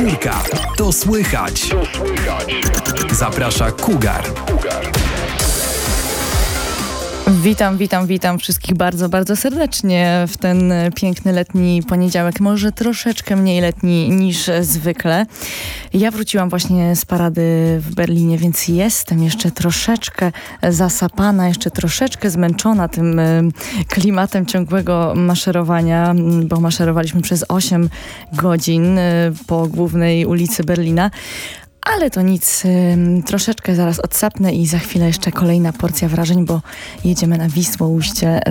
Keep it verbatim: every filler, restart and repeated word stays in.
Czwórka. To słychać. To słychać. Zaprasza Kugar. Witam, witam, witam wszystkich bardzo, bardzo serdecznie w ten piękny letni poniedziałek. Może troszeczkę mniej letni niż zwykle. Ja wróciłam właśnie z parady w Berlinie, więc jestem jeszcze troszeczkę zasapana, jeszcze troszeczkę zmęczona tym klimatem ciągłego maszerowania, bo maszerowaliśmy przez osiem godzin po głównej ulicy Berlina. Ale to nic, troszeczkę zaraz odsapnę i za chwilę jeszcze kolejna porcja wrażeń, bo jedziemy na Wisłoujście